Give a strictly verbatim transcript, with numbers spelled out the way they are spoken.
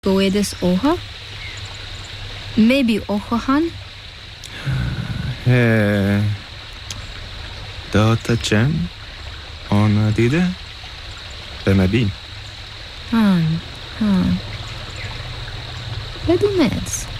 povedes oha? Maybe ohohan? He... Data cem? Ona dide? Bemebi? Han, han. Bedumez.